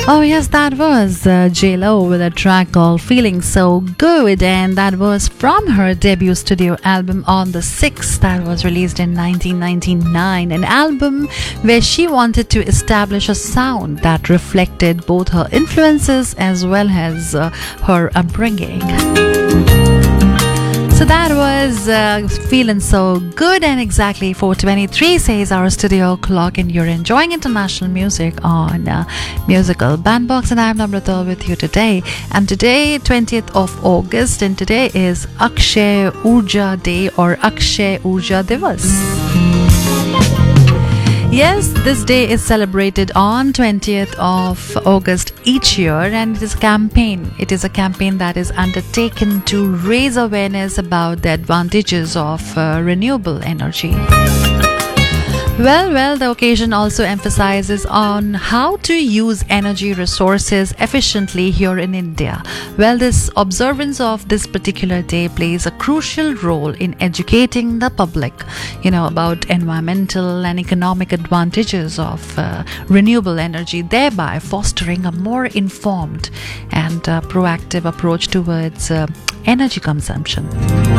Oh yes, that was J-Lo with a track called Feeling So Good, and that was from her debut studio album On The 6th that was released in 1999, an album where she wanted to establish a sound that reflected both her influences as well as her upbringing. So that was Feeling So Good, and exactly 4:23 says our studio clock, and you're enjoying international music on Musical Bandbox, and I'm Namrata with you today. And today, 20th of August, and today is Akshay Urja Day or Akshay Urja Divas. Yes, this day is celebrated on 20th of August each year, and it is a campaign. It is a campaign that is undertaken to raise awareness about the advantages of renewable energy. Well, the occasion also emphasizes on how to use energy resources efficiently here in India. Well, this observance of this particular day plays a crucial role in educating the public, about environmental and economic advantages of renewable energy, thereby fostering a more informed and proactive approach towards energy consumption.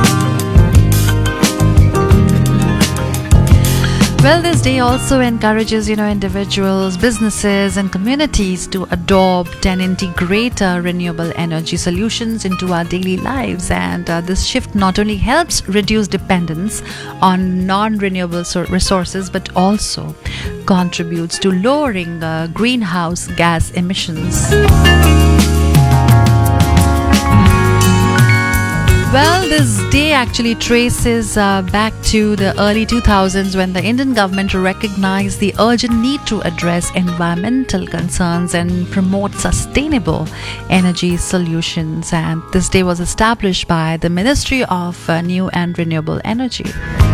Well, this day also encourages, individuals, businesses and communities to adopt and integrate renewable energy solutions into our daily lives. And this shift not only helps reduce dependence on non-renewable resources, but also contributes to lowering greenhouse gas emissions. Well, this day actually traces back to the early 2000s when the Indian government recognized the urgent need to address environmental concerns and promote sustainable energy solutions. And this day was established by the Ministry of New and Renewable Energy.